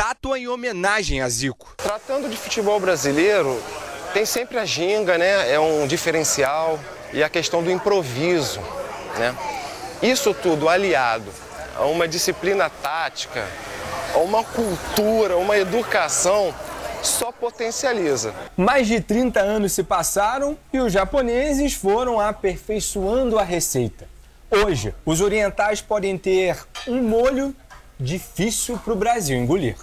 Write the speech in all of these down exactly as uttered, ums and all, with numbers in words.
estátua em homenagem a Zico. Tratando de futebol brasileiro, tem sempre a ginga, né? É um diferencial, e a questão do improviso, né? Isso tudo aliado a uma disciplina tática, a uma cultura, uma educação, só potencializa. Mais de trinta anos se passaram e os japoneses foram aperfeiçoando a receita. Hoje, os orientais podem ter um molho difícil para o Brasil engolir.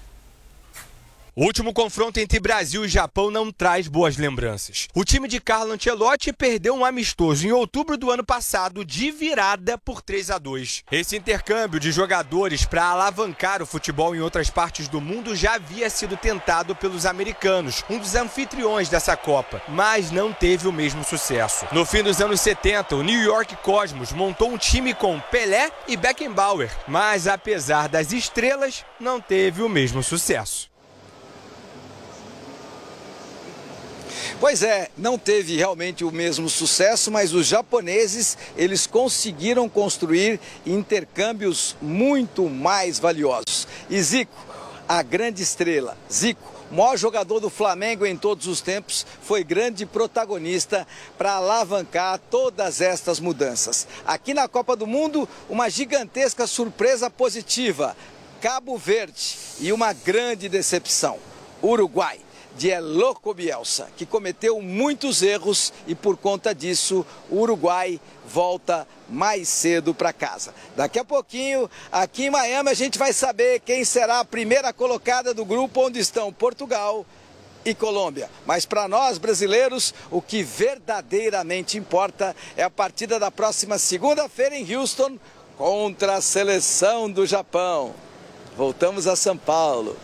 O último confronto entre Brasil e Japão não traz boas lembranças. O time de Carlo Ancelotti perdeu um amistoso em outubro do ano passado de virada por três a dois. Esse intercâmbio de jogadores para alavancar o futebol em outras partes do mundo já havia sido tentado pelos americanos, um dos anfitriões dessa Copa, mas não teve o mesmo sucesso. No fim dos anos setenta, o New York Cosmos montou um time com Pelé e Beckenbauer, mas apesar das estrelas, não teve o mesmo sucesso. Pois é, não teve realmente o mesmo sucesso, mas os japoneses, eles conseguiram construir intercâmbios muito mais valiosos. E Zico, a grande estrela, Zico, o maior jogador do Flamengo em todos os tempos, foi grande protagonista para alavancar todas estas mudanças. Aqui na Copa do Mundo, uma gigantesca surpresa positiva, Cabo Verde, e uma grande decepção, Uruguai, de El Loco Bielsa, que cometeu muitos erros e por conta disso o Uruguai volta mais cedo para casa. Daqui a pouquinho, aqui em Miami, a gente vai saber quem será a primeira colocada do grupo onde estão Portugal e Colômbia. Mas para nós brasileiros, o que verdadeiramente importa é a partida da próxima segunda-feira em Houston contra a seleção do Japão. Voltamos a São Paulo.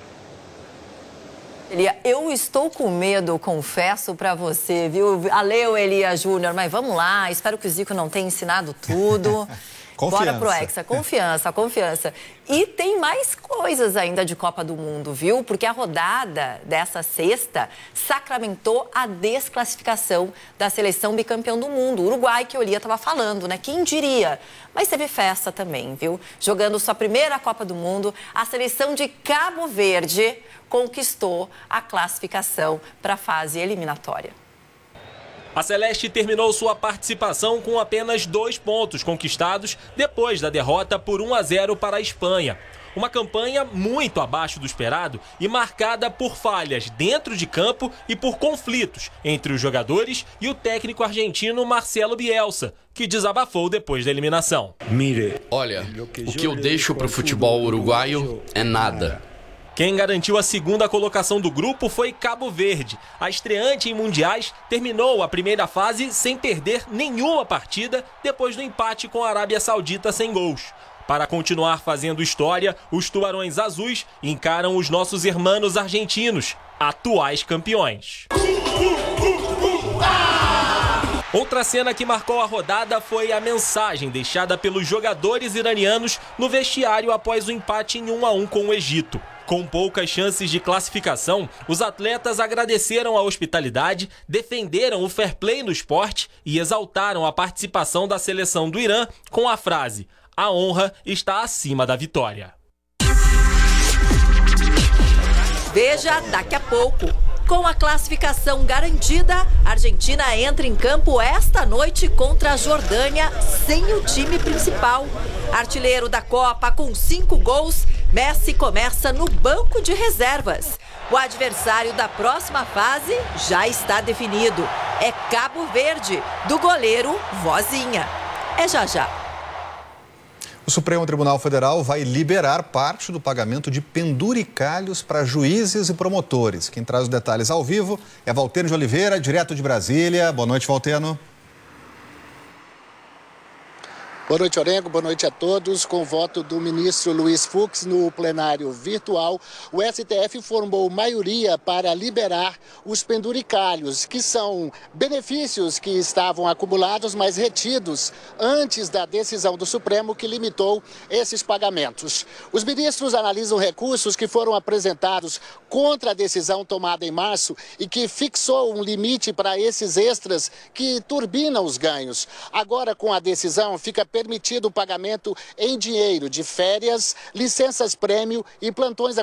Elia, eu estou com medo, confesso pra você, viu? Aleu, Elia Júnior, mas vamos lá, espero que o Zico não tenha ensinado tudo. Bora pro Hexa, confiança, confiança. E tem mais coisas ainda de Copa do Mundo, viu? Porque a rodada dessa sexta sacramentou a desclassificação da seleção bicampeão do mundo, o Uruguai, que o Elia estava falando, né? Quem diria? Mas teve festa também, viu? Jogando sua primeira Copa do Mundo, a seleção de Cabo Verde conquistou a classificação para a fase eliminatória. A Celeste terminou sua participação com apenas dois pontos conquistados depois da derrota por um a zero para a Espanha. Uma campanha muito abaixo do esperado e marcada por falhas dentro de campo e por conflitos entre os jogadores e o técnico argentino Marcelo Bielsa, que desabafou depois da eliminação. Olha, o que eu deixo para o futebol uruguaio é nada. Quem garantiu a segunda colocação do grupo foi Cabo Verde. A estreante em mundiais terminou a primeira fase sem perder nenhuma partida depois do empate com a Arábia Saudita sem gols. Para continuar fazendo história, os Tubarões Azuis encaram os nossos irmãos argentinos, atuais campeões. Outra cena que marcou a rodada foi a mensagem deixada pelos jogadores iranianos no vestiário após o empate em um a um com o Egito. Com poucas chances de classificação, os atletas agradeceram a hospitalidade, defenderam o fair play no esporte e exaltaram a participação da seleção do Irã com a frase: "A honra está acima da vitória". Veja daqui a pouco. Com a classificação garantida, a Argentina entra em campo esta noite contra a Jordânia sem o time principal. Artilheiro da Copa com cinco gols, Messi começa no banco de reservas. O adversário da próxima fase já está definido. É Cabo Verde, do goleiro Vozinha. É já já. O Supremo Tribunal Federal vai liberar parte do pagamento de penduricalhos para juízes e promotores. Quem traz os detalhes ao vivo é Valteno de Oliveira, direto de Brasília. Boa noite, Valteno. Boa noite, Orengo. Boa noite a todos. Com o voto do ministro Luiz Fux no plenário virtual, o S T F formou maioria para liberar os penduricalhos, que são benefícios que estavam acumulados, mas retidos antes da decisão do Supremo que limitou esses pagamentos. Os ministros analisam recursos que foram apresentados contra a decisão tomada em março e que fixou um limite para esses extras que turbinam os ganhos. Agora, com a decisão, fica permitido o pagamento em dinheiro de férias, licenças-prêmio e plantões